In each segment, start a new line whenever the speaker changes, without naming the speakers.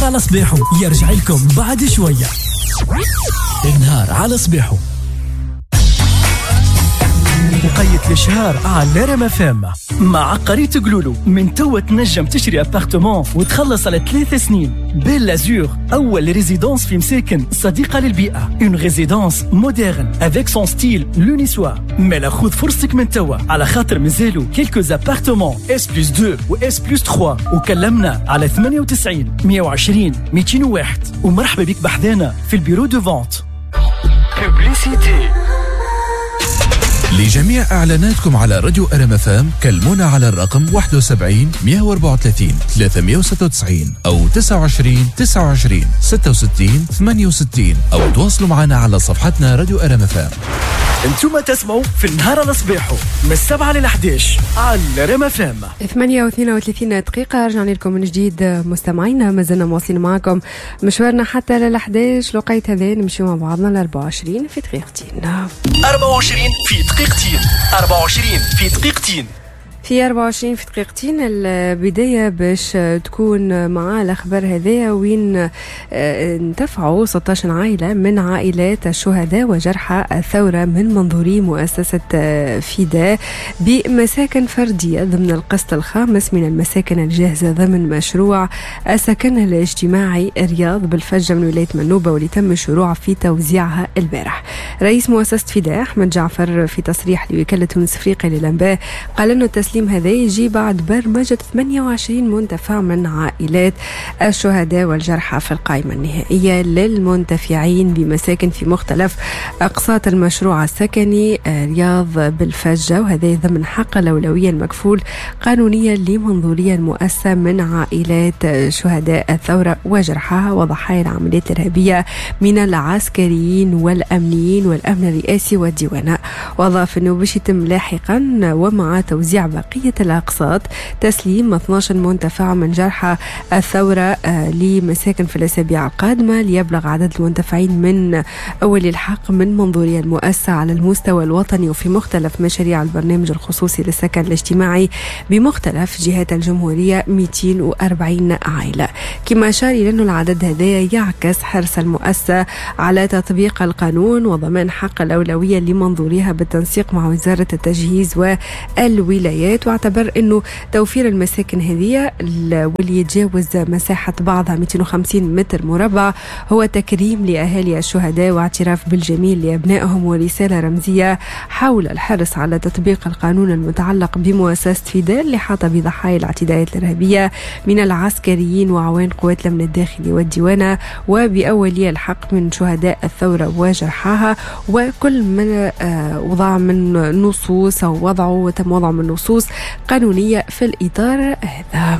على صباحو يرجع لكم بعد شوية. النهار على صباحو وقيت الشهر على رما فام مع عقاري تقلولو. من توا تنجم تشري ابارتمون وتخلص على 3 سنين. بيل لازور أول ريزيدونس في مساكن صديقة للبيئة. اون ريزيدونس مودرن افيك سون ستيل لونيسوا. مالا خذ فرصتك من توا على خاطر مازالو كيلكوز ابارتمون اس بلس 2 و اس بلس 3. وكلمنا على 98 120 201 ومرحبا بك بحذانا في البيرو دو فونت. بوبليسيتي.
لجميع إعلاناتكم على راديو رما فام كلمونا على الرقم 71 134 396 أو 29 29 66 68 أو تواصلوا معنا على صفحتنا راديو رما فام.
انتم تسمعوا في النهار على صباحو من 7 ل 11 على رما فام.
8:32 دقيقة. رجعنا لكم من جديد مستمعينا، ما زلنا مواصلين معكم مشوارنا حتى ل 11. لقيت هذا نمشي مع بعضنا ل 24 في دقيقتين.
24 في دقيقتين. 24 في دقيقتين.
في 24 في دقيقتين البداية باش تكون مع الأخبار هذه وين انتفعوا 16 عائلة من عائلات الشهداء وجرحى الثورة من منظوري مؤسسة فداء بمساكن فردية ضمن القسط الخامس من المساكن الجاهزة ضمن مشروع السكن الاجتماعي الرياض بالفجة من ولاية منوبة، واللي تم الشروع في توزيعها البارح. رئيس مؤسسة فداء أحمد جعفر في تصريح لوكالة تونس أفريقيا للأنباء قال أنه التسليم هذا يجي بعد برمجة 28 منتفع من عائلات الشهداء والجرحى في القائمة النهائية للمنتفعين بمساكن في مختلف أقساط المشروع السكني رياض بالفجة، وهذا ضمن حق الأولوية المكفول قانونيا لمنظورية المؤسسة من عائلات شهداء الثورة وجرحاها وضحايا العمليات الإرهابية من العسكريين والأمنيين والأمن الرئاسي والديواناء. وأضاف أنه باش يتم لاحقا ومع توزيع بقية الأقساط تسليم 12 منتفع من جرحى الثورة لمساكن في الأسابيع القادمة، ليبلغ عدد المنتفعين من أول الحق من منظورية المؤسسة على المستوى الوطني وفي مختلف مشاريع البرنامج الخصوصي للسكن الاجتماعي بمختلف جهات الجمهورية 240 عائلة. كما أشار إلى أن العدد هذا يعكس حرص المؤسسة على تطبيق القانون وضمان حق الأولوية لمنظوريها بالتنسيق مع وزارة التجهيز والولايات، واعتبر أنه توفير المساكن هذه واللي يتجاوز مساحة بعضها 250 متر مربع هو تكريم لأهالي الشهداء واعتراف بالجميل لأبنائهم ورسالة رمزية حول الحرص على تطبيق القانون المتعلق بمؤسسة فداء اللي حاط بضحايا الاعتداءات الإرهابية من العسكريين وعوان قوات الأمن الداخلي والديوانة، وبأولية الحق من شهداء الثورة وجرحاها، وكل من وضع من نصوص أو تم وضع من نصوص قانونية في الإطار هذا.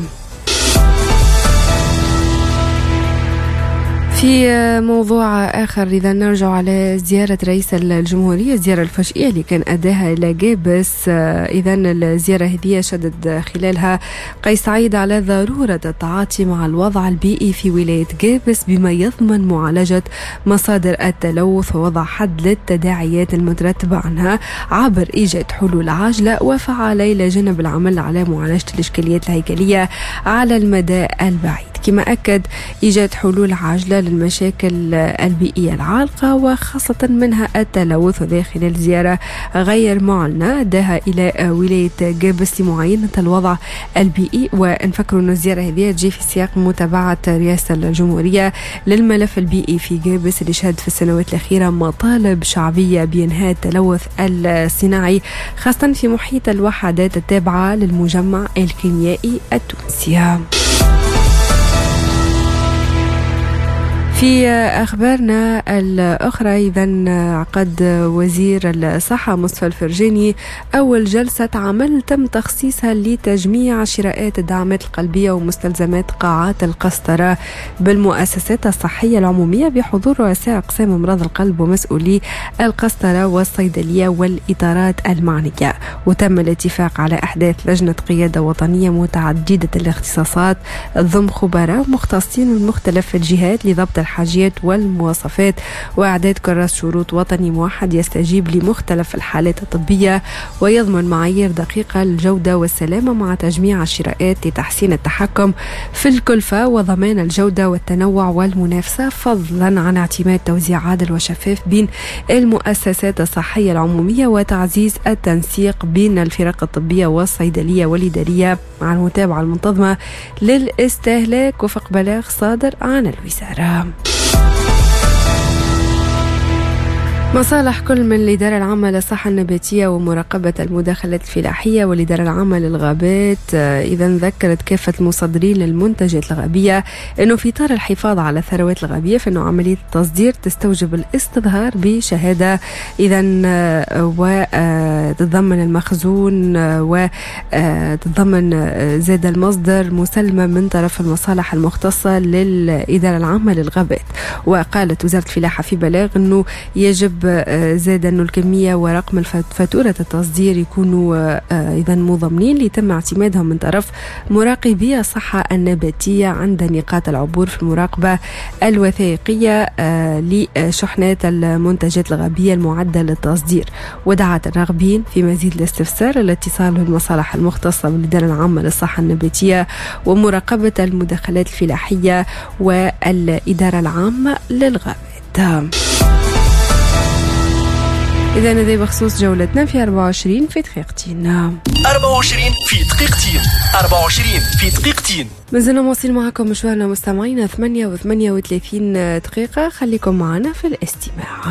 في موضوع آخر، إذا نرجع على زيارة رئيس الجمهورية، الزيارة الفجئية اللي كان أداها إلى جابس. إذا الزيارة هذه شدد خلالها قيس سعيد على ضرورة التعاطي مع الوضع البيئي في ولاية جابس بما يضمن معالجة مصادر التلوث ووضع حد للتداعيات المترتبة عنها عبر إيجاد حلول عاجلة وفعالة إلى جانب العمل على معالجة الإشكاليات الهيكلية على المدى البعيد. كما أكد إيجاد حلول عاجلة للمشاكل البيئية العالقة وخاصة منها التلوث. وذا خلال زيارة غير معلنة أداها إلى ولاية جابس لمعاينة الوضع البيئي. ونفكروا أن الزيارة هذه تجي في سياق متابعة رئاسة الجمهورية للملف البيئي في جابس اللي شهد في السنوات الأخيرة مطالب شعبية بإنهاء التلوث الصناعي خاصة في محيط الوحدات التابعة للمجمع الكيميائي التونسي. في أخبارنا الأخرى، إذن عقد وزير الصحة مصطفى الفرجاني أول جلسة عمل تم تخصيصها لتجميع شراءات الدعامات القلبية ومستلزمات قاعات القسطرة بالمؤسسات الصحية العمومية بحضور رؤساء أقسام أمراض القلب ومسؤولي القسطرة والصيدلية والإطارات المعنية. وتم الاتفاق على إحداث لجنة قيادة وطنية متعددة الاختصاصات ضم خبراء مختصين من مختلف الجهات لضبط الحاجيات والمواصفات وإعداد كراس شروط وطني موحد يستجيب لمختلف الحالات الطبية ويضمن معايير دقيقة للجودة والسلامة مع تجميع الشراءات لتحسين التحكم في الكلفة وضمان الجودة والتنوع والمنافسة، فضلا عن اعتماد توزيع عادل وشفاف بين المؤسسات الصحية العمومية وتعزيز التنسيق بين الفرق الطبية والصيدلية والإدارية مع المتابعة المنتظمة للاستهلاك وفق بلاغ صادر عن الوزارة. مصالح كل من الإدارة العامة للصحة النباتية ومراقبة المداخلات الفلاحية والإدارة العامة للغابات إذا ذكرت كافة المصدرين للمنتجات الغابية أنه في إطار الحفاظ على الثروات الغابية فإنه عملية التصدير تستوجب الاستظهار بشهادة إذا وتتضمن المخزون وتتضمن زاد المصدر مسلمة من طرف المصالح المختصة للإدارة العامة للغابات. وقالت وزارة الفلاحة في بلاغ أنه يجب زاد أنه الكمية ورقم فاتورة التصدير يكونوا إذا مضمنين ليتم اعتمادهم من طرف مراقبي الصحة النباتية عند نقاط العبور في المراقبة الوثائقية لشحنات المنتجات الغابية المعدة للتصدير. ودعت الراغبين في مزيد الاستفسار الاتصال بالمصالح المختصة بالإدارة العامة للصحة النباتية ومراقبة المداخلات الفلاحية والإدارة العامة للغابات. إذا هذا بخصوص جولتنا في 24 في دقيقتين.
24 في دقيقتين. 24 في دقيقتين.
مازلنا مواصلين معكم مشوارنا مستمعينا 8 و38 دقيقة. خليكم معنا في الاستماع.